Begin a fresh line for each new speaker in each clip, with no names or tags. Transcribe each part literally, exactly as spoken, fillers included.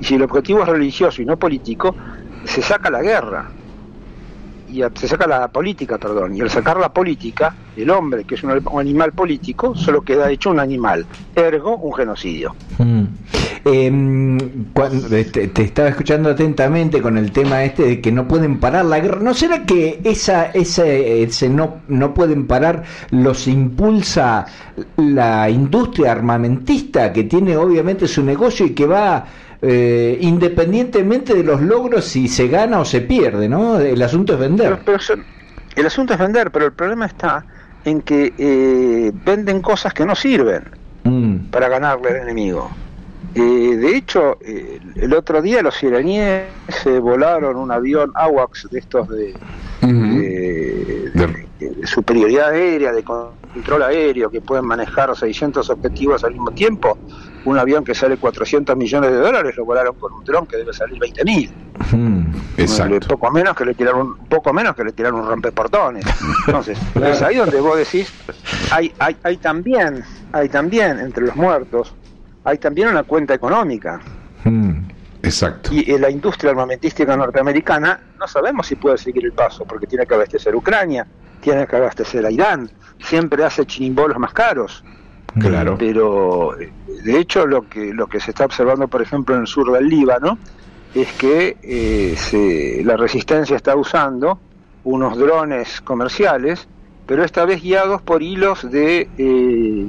Y si el objetivo es religioso y no político, se saca la guerra. Y se saca la política, perdón, y al sacar la política, el hombre, que es un animal político, solo queda hecho un animal, ergo un genocidio.
Mm. Eh, cuando te, te estaba escuchando atentamente con el tema este de que no pueden parar la guerra. ¿No será que esa, ese, ese no, no pueden parar los impulsa la industria armamentista, que tiene obviamente su negocio y que va... Eh, independientemente de los logros, si se gana o se pierde, ¿no? El asunto es vender.
Pero, pero, el asunto es vender, pero el problema está en que eh, venden cosas que no sirven mm. para ganarle al enemigo. Eh, de hecho, eh, el otro día los iraníes eh, volaron un avión AWACS de estos de, uh-huh. de, de, de superioridad aérea, de control aéreo, que pueden manejar seiscientos objetivos al mismo tiempo. Un avión que sale cuatrocientos millones de dólares lo volaron con un dron que debe salir veinte mil.
Mm, exacto.
Poco menos que le tiraron un, poco menos que le tiraron un rompeportones. Entonces, claro. Es ahí donde vos decís, hay, hay, hay también, hay también entre los muertos, hay también una cuenta económica.
Mm, exacto.
Y en la industria armamentística norteamericana no sabemos si puede seguir el paso, porque tiene que abastecer Ucrania, tiene que abastecer a Irán, siempre hace chirimbolos más caros.
Claro.
Pero de hecho lo que lo que se está observando, por ejemplo, en el sur del Líbano, es que eh, se, la resistencia está usando unos drones comerciales, pero esta vez guiados por hilos de eh,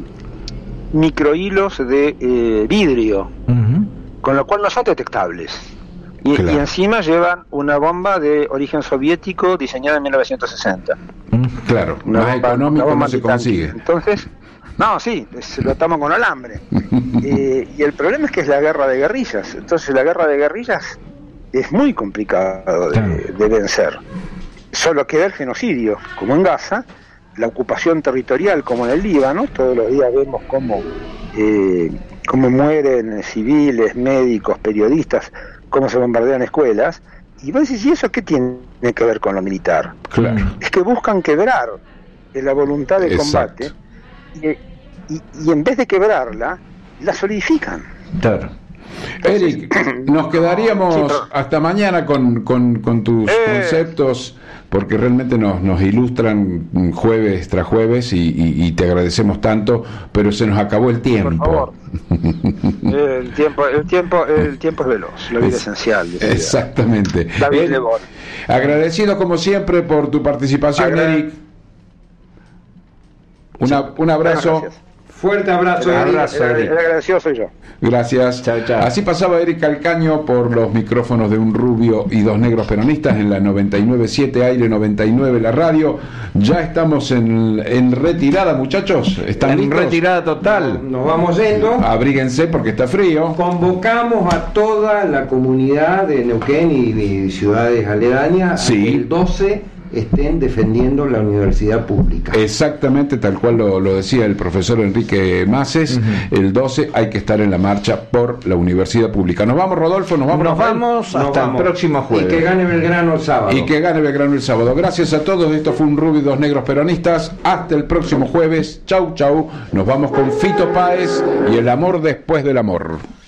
microhilos de eh, vidrio, uh-huh. con lo cual no son detectables. Y, claro. y encima llevan una bomba de origen soviético diseñada en mil novecientos sesenta.
Claro, una más bomba, económico una no se consigue.
Entonces, no, sí, lo estamos con alambre. eh, y el problema es que es la guerra de guerrillas. Entonces la guerra de guerrillas es muy complicado de, claro. de vencer. Solo queda el genocidio, como en Gaza, la ocupación territorial, como en el Líbano. Todos los días vemos cómo, eh, cómo mueren civiles, médicos, periodistas, cómo se bombardean escuelas. Y vos decís, ¿y eso qué tiene que ver con lo militar?
Claro.
Es que buscan quebrar la voluntad de
Exacto.
combate. Y, y, y en vez de quebrarla, la solidifican.
Claro.
Entonces, Eric, nos quedaríamos sí, pero... hasta mañana con, con, con tus eh... conceptos, porque realmente nos, nos ilustran jueves tras jueves y, y, y te agradecemos tanto, pero se nos acabó el tiempo.
Por favor. el tiempo, el tiempo, el tiempo es veloz, la vida es esencial.
Exactamente.
La vida de gol.
Agradecido como siempre por tu participación, Agra... Eric. Una, sí. Un abrazo.
Fuerte abrazo,
el abrazo Eric. El agradecido soy yo.
Gracias.
Chao, chao.
Así pasaba Eric Calcaño por los micrófonos de un rubio y dos negros peronistas en la noventa y nueve punto siete, aire noventa y nueve, la radio. Ya estamos en, en retirada, muchachos. ¿Están
en
listos?
Retirada total.
Nos vamos yendo.
Abríguense porque está frío.
Convocamos a toda la comunidad de Neuquén y de ciudades aledañas
sí.
el doce estén defendiendo la universidad pública.
Exactamente, tal cual lo, lo decía el profesor Enrique Maces. Uh-huh. El doce hay que estar en la marcha por la universidad pública. Nos vamos, Rodolfo, nos vamos.
Nos vamos hasta nos vamos. El próximo jueves.
Y que gane Belgrano el sábado.
Y que gane Belgrano el sábado. Gracias a todos. Esto fue un Rubio y dos negros peronistas. Hasta el próximo jueves. Chau, chau. Nos vamos con Fito Páez y el amor después del amor.